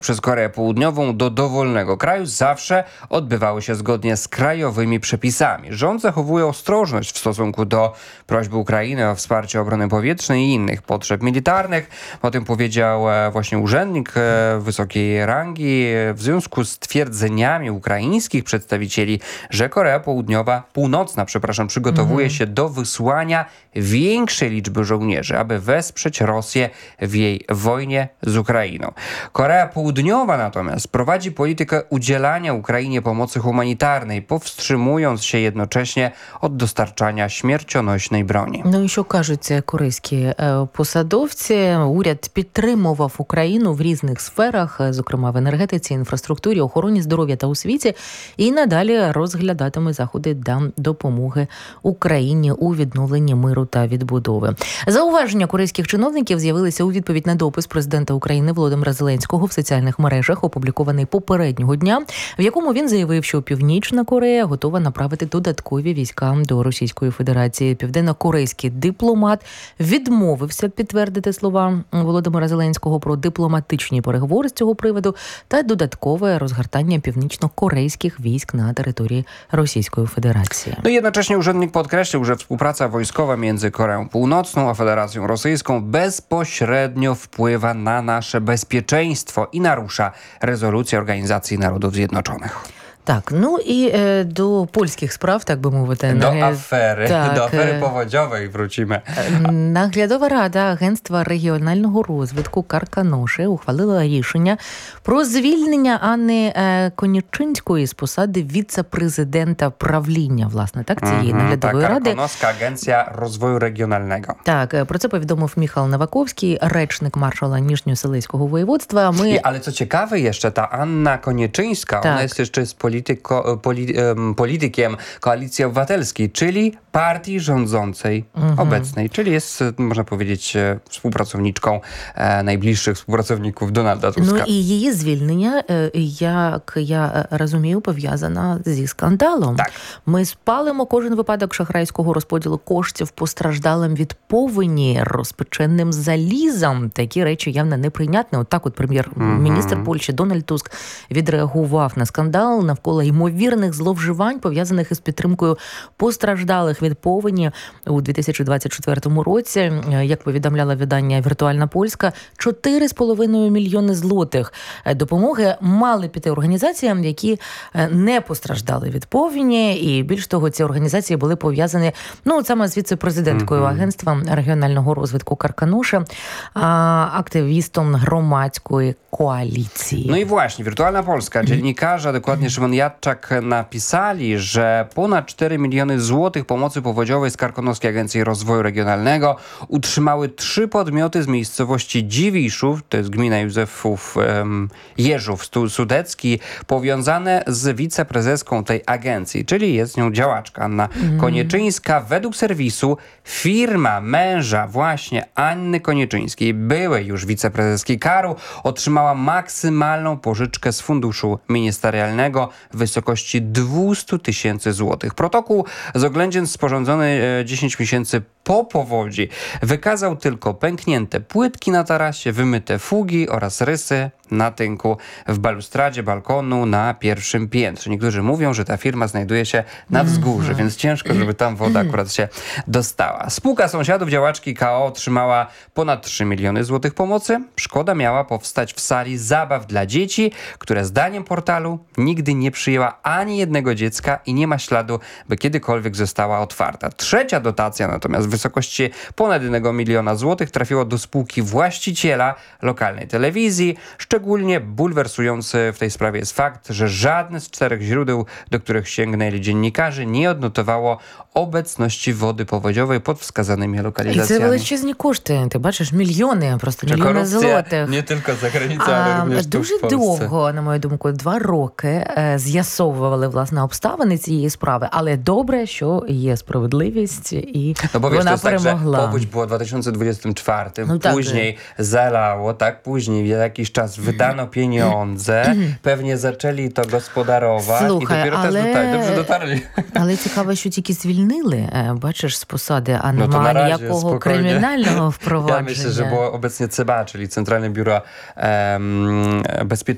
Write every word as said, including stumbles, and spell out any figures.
przez Koreę Południową do dowolnego kraju zawsze odbywały się zgodnie z krajowymi przepisami. Rząd zachowuje ostrożność w stosunku do prośby Ukrainy o wsparcie obrony powietrznej i innych potrzeb militarnych. O tym powiedział właśnie urzędnik wysokiej rangi w związku z twierdzeniami ukraińskich przedstawicieli, że Korea Południowa, Północna, przepraszam, przygotowuje Mhm. się do wysłania większej liczby żołnierzy, aby wesprzeć Rosję w jej wojnie z Ukrainą. Korea Południowa natomiast prowadzi politykę udzielania Ukrainie pomocy humanitarnej, powstrzymując się jednocześnie od dostarczania śmiercionośnej broni. Ну і що кажуть корейські е, посадовці? Уряд підтримував Україну в різних сферах, е, зокрема в енергетиці, інфраструктурі, охороні здоров'я та освіті, і надалі розглядатиме заходи для допомоги Україні у відновленні миру та відбудови. Зауваження корейських чиновників з'явилися у відповідь на допис президента України Володимира Зеленського в соціальних мережах, опублікований попереднього дня, в якому він заявив, що Північна Корея готова направити додаткові війська до Російської Федерації. Південно-корейський дипломат відмовився підтвердити слова Володимира Зеленського про дипломатичні переговори з цього приводу та додаткове розгортання північно-корейських військ на території Російської Федерації. No jednocześnie urzędnik podkreślił, że współpraca wojskowa między Koreą Północną a Federacją Rosyjską bezpośrednio wpływa na nasze bezpieczeństwo i narusza rezolucję Organizacji Narodów Zjednoczonych. Так, ну і е, до польських справ, так би мовити. Do Нагля- afery, Так, do afery е, powodziowej wrócimy. Наглядова рада Агентства регіонального розвитку Карканоши ухвалила рішення про звільнення Анни е, Конічинської з посади віце-президента правління, власне, так, цієї Mhm, наглядової tak, ради. Karkonoska Agencja Rozwoju Regionalnego. Так, е, про це повідомив Міхал Новаковський, речник маршала Ніжньоселицького воєводства. Ми... I, ale co ciekawe jeszcze, ta Anna Konieczyńska, Tak. ona jest jeszcze z polityko, poli, em, politykiem Koalicji Obywatelskiej, czyli partii rządzącej obecnej, czyli jest, można powiedzieć, e, współpracowniczką e, najbliższych współpracowników Donalda Tuska. Ну і її звільнення, е, як я е, розумію, пов'язана зі скандалом. Так. Ми спалимо кожен випадок шахрайського розподілу коштів постраждалим від повені розпеченим залізом. Такі речі явно неприйнятні. От так от прем'єр-міністр Мгм. Польщі Дональд Туск відреагував на скандал навколо ймовірних зловживань, пов'язаних із підтримкою постраждалих від повені у дві тисячі двадцять четвертому році. Е, Як повідомляла видання «Віртуальна Польська», чотири з половиною мільйони злотих допомоги мали піти організаціям, які е, не постраждали від повені, і більш того, ці організації були пов'язані, ну, от саме з віце-президенткою Мгм. Агентства регіонального розвитку Карканоша, а, активістом громадської коаліції. No i właśnie, Wirtualna Polska, dziennikarze, a dokładnie Szymon Jadczak, napisali, że ponad cztery miliony złotych pomocy powodziowej z Karkonoskiej Agencji Rozwoju Regionalnego utrzymały trzy podmioty z miejscowości Dziwiszów, to jest gmina Józefów em, Jeżów Stu- Sudecki, powiązane z wiceprezeską tej agencji, czyli jest nią działaczka Anna Konieczyńska. Według serwisu firma męża właśnie Anny Konieczyńskiej, byłej już wiceprezeski Karu, otrzymała maksymalną pożyczkę z funduszu ministerialnego w wysokości dwieście tysięcy złotych. Protokół z oględzin sporządzony e, dziesięć miesięcy po powodzi wykazał tylko pęknięte płytki na tarasie, wymyte fugi oraz rysy na tynku w balustradzie balkonu na pierwszym piętrze. Niektórzy mówią, że ta firma znajduje się na wzgórzu, więc ciężko, żeby tam woda akurat się dostała. Spółka sąsiadów działaczki K O otrzymała ponad trzy miliony złotych pomocy. Szkoda miała powstać w sali zabaw dla dzieci, która zdaniem portalu nigdy nie przyjęła ani jednego dziecka i nie ma śladu, by kiedykolwiek została otwarta. Trzecia dotacja natomiast w wysokości ponad jednego miliona złotych trafiła do spółki właściciela lokalnej telewizji. Szczególnie bulwersujący w tej sprawie jest fakt, że żadne z czterech źródeł, do których sięgnęli dziennikarze, nie odnotowało obecności wody powodziowej pod wskazanymi І це lokalizacjami. величезні кошти. Ти бачиш, мільйони, просто Czy мільйони korupcja злотих. nie tylko za granicą, ale А, również tu дуже w Polsce. довго, на мою думку, два роки е, з'ясовували, власне, обставини цієї справи. Але добре, що є справедливість, і No bo wiesz, to вона jest tak, że перемогла. powódź była w dwa tysiące dwudziestym czwartym, No tak. później zalało, tak, później za jakiś czas wydano pieniądze, pewnie zaczęli to gospodarować Słuchaj, i dopiero ale- też dotarli, dobrze dotarli. Але цікаво, що тільки звільнили, е, бачиш, з посади, а No to немає na razie, ніякого spokojnie. кримінального Ja впровадження. myślę, że było obecnie C B A, czyli Centralne Biuro em, Bezpieczeństwa